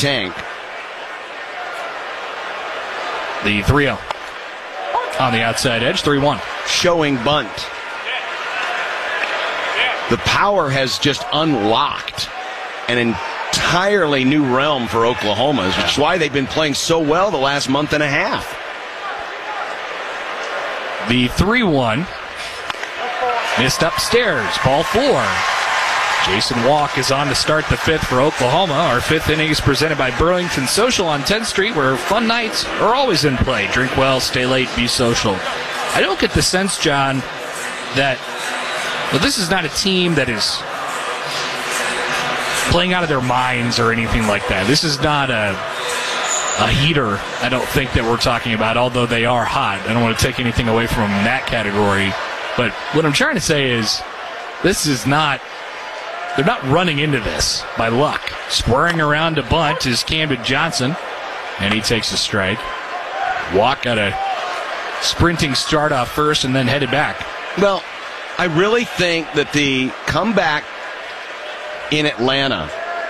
tank. The 3-0 on the outside edge, 3-1. Showing bunt. The power has just unlocked an entirely new realm for Oklahoma, which is why they've been playing so well the last month and a half. The 3-1 missed upstairs, ball 4. Jason Walk is on to start the 5th for Oklahoma. Our 5th inning is presented by Burlington Social on 10th Street, where fun nights are always in play. Drink well, stay late, be social. I don't get the sense, John, that this is not a team that is playing out of their minds or anything like that. This is not a heater, I don't think, that we're talking about, although they are hot. I don't want to take anything away from that category. But what I'm trying to say is this is not... They're not running into this by luck. Squaring around to bunt is Camden Johnson, and he takes a strike. Walk got a sprinting start off first and then headed back. Well, I really think that the comeback in Atlanta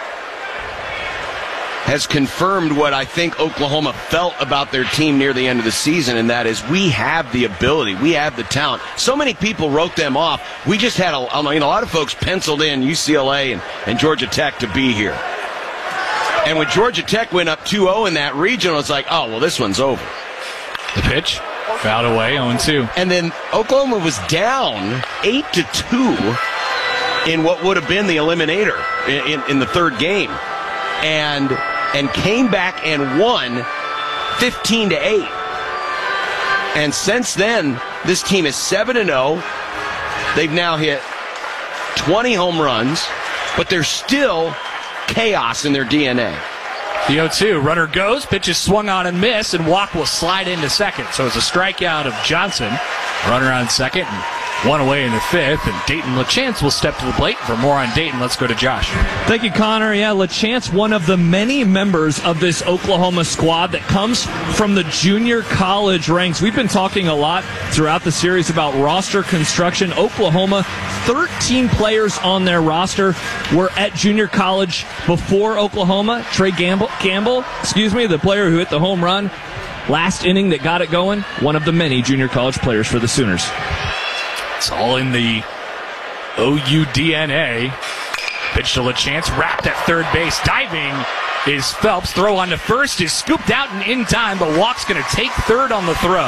has confirmed what I think Oklahoma felt about their team near the end of the season, and that is we have the ability, we have the talent. So many people wrote them off. We just had a lot of folks penciled in UCLA and Georgia Tech to be here. And when Georgia Tech went up 2-0 in that regional, it's like, oh, well, this one's over. The pitch, fouled away, 0-2. And then Oklahoma was down 8-2 in what would have been the eliminator in the third game. And came back and won 15-8. And since then, this team is 7-0. They've now hit 20 home runs, but there's still chaos in their DNA. The 0-2, runner goes, pitch is swung on and missed, and Walk will slide into second. So it's a strikeout of Johnson. Runner on second, and one away in the 5th, and Dayton LaChance will step to the plate. For more on Dayton, let's go to Josh. Thank you, Connor. Yeah, LaChance, one of the many members of this Oklahoma squad that comes from the junior college ranks. We've been talking a lot throughout the series about roster construction. Oklahoma, 13 players on their roster were at junior college before Oklahoma. Trey Campbell, the player who hit the home run last inning that got it going, one of the many junior college players for the Sooners. It's all in the OU DNA. Pitch to LaChance, wrapped at third base. Diving is Phelps. Throw on to first is scooped out and in time, but Walk's going to take third on the throw.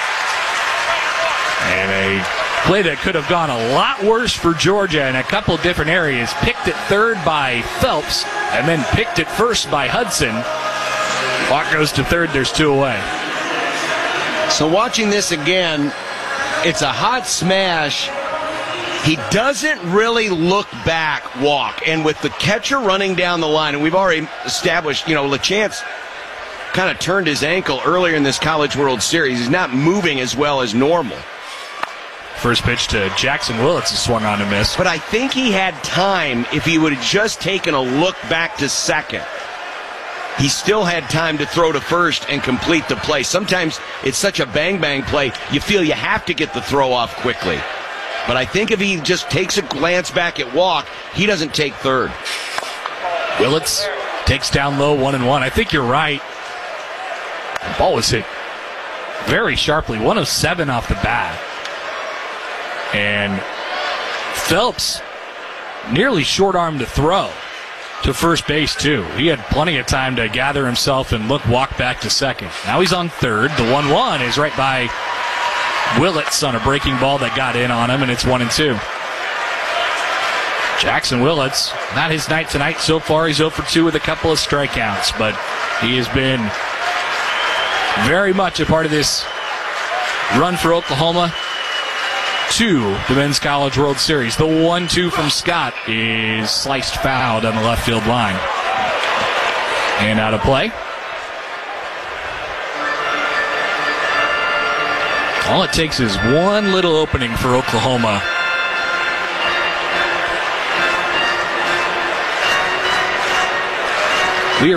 And a play that could have gone a lot worse for Georgia in a couple different areas. Picked at third by Phelps, and then picked at first by Hudson. Walk goes to third. There's 2 away. So watching this again, it's a hot smash. He doesn't really look back, Walk. And with the catcher running down the line, and we've already established, LaChance kind of turned his ankle earlier in this College World Series. He's not moving as well as normal. First pitch to Jackson Willits is swung on to miss. But I think he had time if he would have just taken a look back to second. He still had time to throw to first and complete the play. Sometimes it's such a bang-bang play, you feel you have to get the throw off quickly. But I think if he just takes a glance back at Walk, he doesn't take third. Willits takes down low, 1-1. I think you're right. The ball was hit very sharply, 107 off the bat. And Phelps nearly short-armed to throw to first base, too. He had plenty of time to gather himself and walk back to second. Now he's on third. The 1-1 is right by Willits on a breaking ball that got in on him, and it's 1-2. Jackson Willits, not his night tonight so far. He's 0 for 2 with a couple of strikeouts, but he has been very much a part of this run for Oklahoma to the Men's College World Series. The 1-2 from Scott is sliced fouled on the left field line. And out of play. All it takes is one little opening for Oklahoma. We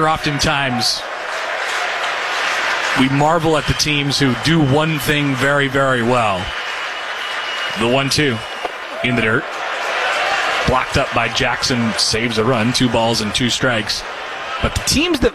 marvel at the teams who do one thing very, very well. The 1-2 in the dirt. Blocked up by Jackson, saves a run, 2 balls and 2 strikes. But the teams that